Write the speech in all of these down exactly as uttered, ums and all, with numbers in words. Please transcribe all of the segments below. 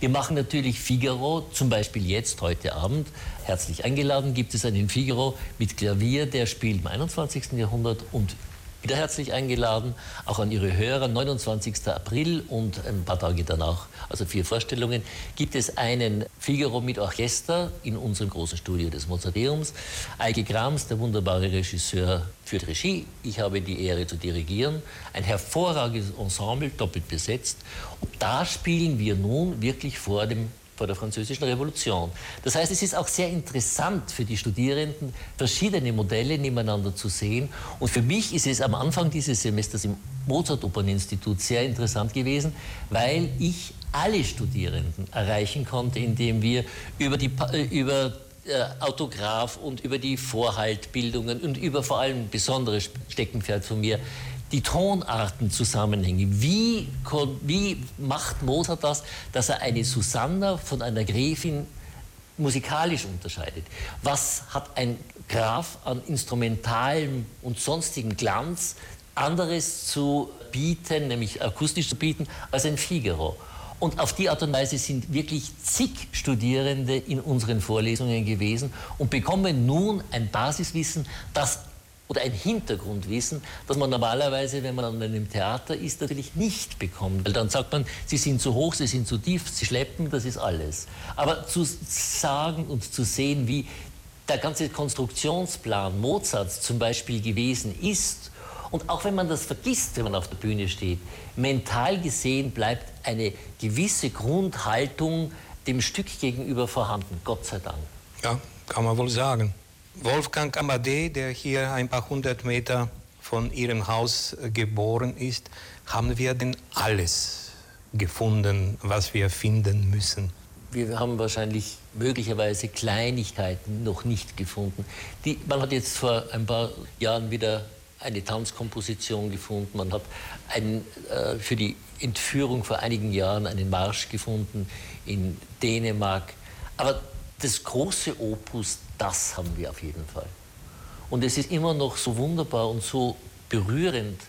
Wir machen natürlich Figaro, zum Beispiel jetzt, heute Abend, herzlich eingeladen, gibt es einen Figaro mit Klavier, der spielt im einundzwanzigsten Jahrhundert und wieder herzlich eingeladen, auch an Ihre Hörer, neunundzwanzigsten April und ein paar Tage danach, also vier Vorstellungen, gibt es einen Figaro mit Orchester in unserem großen Studio des Mozarteums. Eike Grams, der wunderbare Regisseur, führt Regie. Ich habe die Ehre zu dirigieren. Ein hervorragendes Ensemble, doppelt besetzt. Und da spielen wir nun wirklich vor dem vor der Französischen Revolution. Das heißt, es ist auch sehr interessant für die Studierenden, verschiedene Modelle nebeneinander zu sehen. Und für mich ist es am Anfang dieses Semesters im Mozart-Opern-Institut sehr interessant gewesen, weil ich alle Studierenden erreichen konnte, indem wir über die über äh, Autograph und über die Vorhaltbildungen und über vor allem besondere Steckenpferd von mir die Tonartenzusammenhänge. Wie, wie macht Mozart das, dass er eine Susanna von einer Gräfin musikalisch unterscheidet? Was hat ein Graf an instrumentalem und sonstigem Glanz anderes zu bieten, nämlich akustisch zu bieten, als ein Figaro? Und auf die Art und Weise sind wirklich zig Studierende in unseren Vorlesungen gewesen und bekommen nun ein Basiswissen, das oder ein Hintergrundwissen, das man normalerweise, wenn man an einem Theater ist, natürlich nicht bekommt. Weil dann sagt man, sie sind zu hoch, sie sind zu tief, sie schleppen, das ist alles. Aber zu sagen und zu sehen, wie der ganze Konstruktionsplan Mozarts zum Beispiel gewesen ist, und auch wenn man das vergisst, wenn man auf der Bühne steht, mental gesehen bleibt eine gewisse Grundhaltung dem Stück gegenüber vorhanden, Gott sei Dank. Ja, kann man wohl sagen. Wolfgang Amadé, der hier ein paar hundert Meter von Ihrem Haus geboren ist, haben wir denn alles gefunden, was wir finden müssen? Wir haben wahrscheinlich möglicherweise Kleinigkeiten noch nicht gefunden. Die, man hat jetzt vor ein paar Jahren wieder eine Tanzkomposition gefunden. Man hat einen, äh, für die Entführung vor einigen Jahren einen Marsch gefunden in Dänemark. Aber das große Opus, das haben wir auf jeden Fall. Und es ist immer noch so wunderbar und so berührend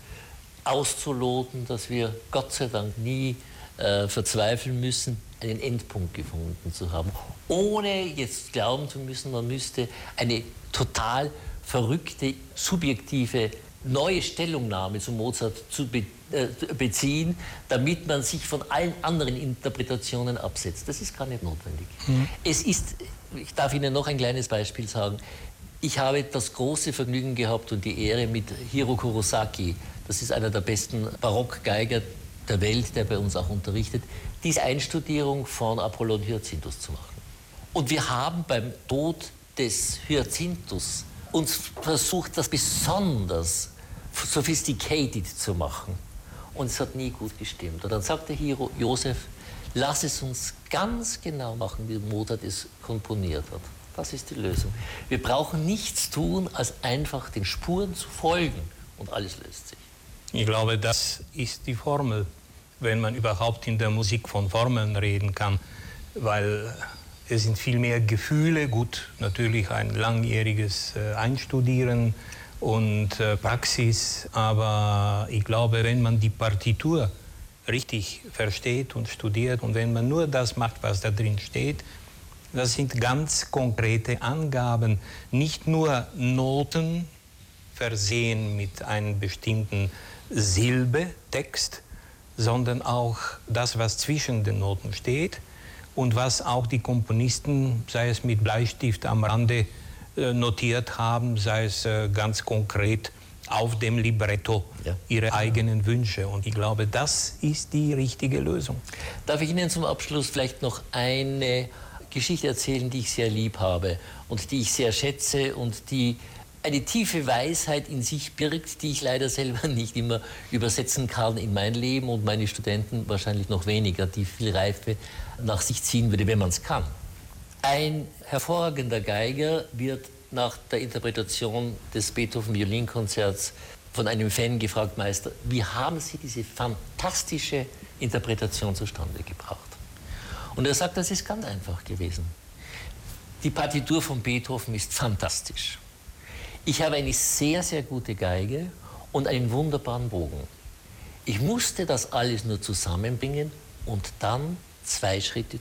auszuloten, dass wir Gott sei Dank nie äh, verzweifeln müssen, einen Endpunkt gefunden zu haben. Ohne jetzt glauben zu müssen, man müsste eine total verrückte, subjektive, neue Stellungnahme zu Mozart zu be äh, beziehen, damit man sich von allen anderen Interpretationen absetzt. Das ist gar nicht notwendig. Mhm. Es ist, ich darf Ihnen noch ein kleines Beispiel sagen, ich habe das große Vergnügen gehabt und die Ehre mit Hiro Kurosaki, das ist einer der besten Barockgeiger der Welt, der bei uns auch unterrichtet, diese Einstudierung von Apollon Hyacinthus zu machen. Und wir haben beim Tod des Hyacinthus uns versucht, das besonders sophisticated zu machen. Und es hat nie gut gestimmt. Und dann sagte Hiro, Josef, lass es uns ganz genau machen, wie Mozart es komponiert hat. Das ist die Lösung. Wir brauchen nichts tun, als einfach den Spuren zu folgen. Und alles löst sich. Ich glaube, das ist die Formel, wenn man überhaupt in der Musik von Formeln reden kann. Weil es sind viel mehr Gefühle, gut, natürlich ein langjähriges äh, Einstudieren und äh, Praxis, aber ich glaube, wenn man die Partitur richtig versteht und studiert und wenn man nur das macht, was da drin steht, das sind ganz konkrete Angaben, nicht nur Noten versehen mit einem bestimmten Silbetext, sondern auch das, was zwischen den Noten steht. Und was auch die Komponisten, sei es mit Bleistift am Rande, äh, notiert haben, sei es äh, ganz konkret auf dem Libretto, ja, ihre eigenen Wünsche. Und ich glaube, das ist die richtige Lösung. Darf ich Ihnen zum Abschluss vielleicht noch eine Geschichte erzählen, die ich sehr lieb habe und die ich sehr schätze und die eine tiefe Weisheit in sich birgt, die ich leider selber nicht immer übersetzen kann in mein Leben und meine Studenten wahrscheinlich noch weniger, die viel Reife nach sich ziehen würde, wenn man es kann. Ein hervorragender Geiger wird nach der Interpretation des Beethoven-Violinkonzerts von einem Fan gefragt, Meister, wie haben Sie diese fantastische Interpretation zustande gebracht? Und er sagt, das ist ganz einfach gewesen. Die Partitur von Beethoven ist fantastisch. Ich habe eine sehr, sehr gute Geige und einen wunderbaren Bogen. Ich musste das alles nur zusammenbringen und dann zwei Schritte